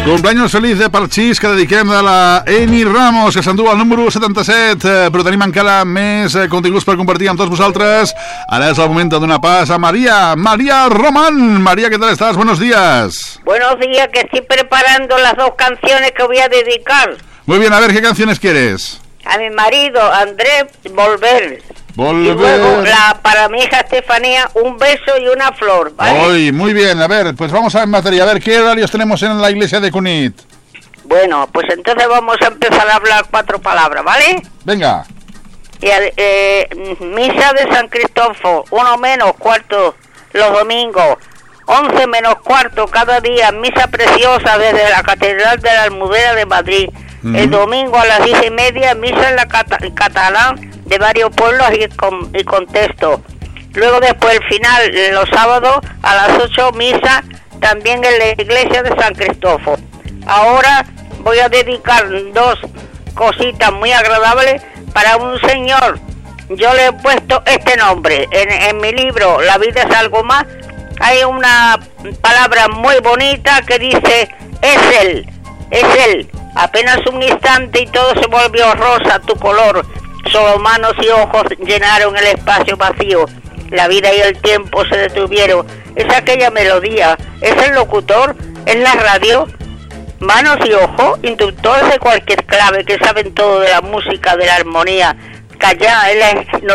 Cumpleaños feliç de Parxís que dediquem a la Eni Ramos, que s'endú al número 77, però tenim encara més continguts per compartir amb tots vosaltres. Ara és el moment de donar pas a María Román. María, ¿qué tal estás? Buenos días. Buenos días, que estoy preparando las dos canciones que voy a dedicar. Muy bien, a ver, ¿qué canciones quieres? A mi marido, Andrés, Volver. Y luego para mi hija Estefanía, Un beso y una flor, ¿vale? Uy, muy bien, a ver, pues vamos a materia. A ver, ¿qué horarios tenemos en la iglesia de Cunit? Bueno, pues entonces vamos a empezar a hablar 4 palabras, ¿vale? Venga. Misa de San Cristóforo, 1 menos cuarto los domingos, 11 menos cuarto cada día, misa preciosa desde la Catedral de la Almudena de Madrid. El domingo a las 10:30, misa en la catalán de varios pueblos y contextos. Luego después el final, los sábados a las 8, misa también en la iglesia de San Cristóforo. Ahora voy a dedicar 2 cositas muy agradables para un señor. Yo le he puesto este nombre. En mi libro La vida es algo más hay una palabra muy bonita que dice: es él. Apenas un instante y todo se volvió rosa, tu color. Solo manos y ojos llenaron el espacio vacío. La vida y el tiempo se detuvieron. Es aquella melodía, es el locutor, es la radio. Manos y ojos, inductores de cualquier clave que saben todo de la música, de la armonía. Calla, él nos